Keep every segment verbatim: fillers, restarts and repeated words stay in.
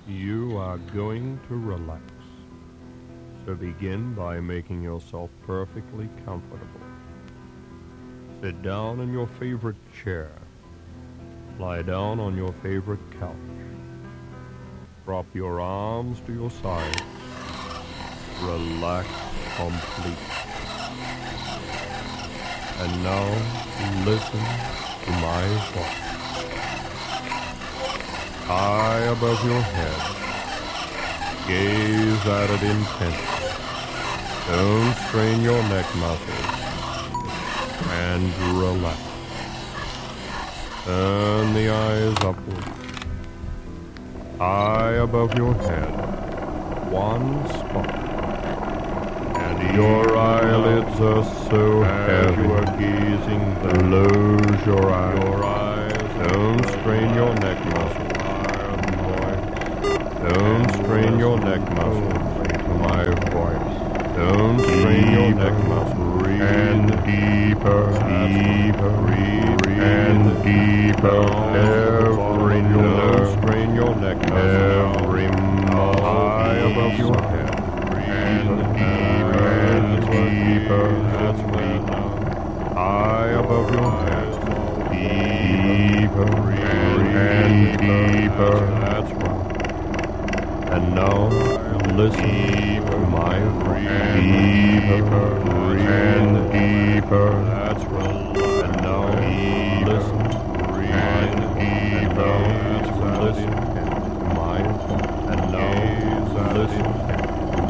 You are going to relax. So begin by making yourself perfectly comfortable. Sit down in your favorite chair. Lie down on your favorite couch. Drop your arms to your sides. Relax completely. And now listen to my voice. High above your head, gaze at it intently. Don't strain your neck muscles, and relax. Turn the eyes upward. High above your head, one spot. And your eyelids are so heavy. You are gazing. Close your eyes. Your eyes. Don't strain your neck muscles. Don't strain your neck muscles to my voice. Don't strain your neck muscles. And deeper, deeper, breathe, and deeper. Every nerve. Don't strain your neck muscles. Every muscle high above your head. And deeper, and deeper. That's right now. High above your head. Deeper, and deeper. That's right. And now, listen to my voice. Deeper, and deeper. That's right. And now, listen and deeper. Listen to my voice. And now, listen to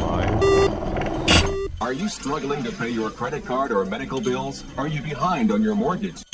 my voice. Are you struggling to pay your credit card or medical bills? Are you behind on your mortgage?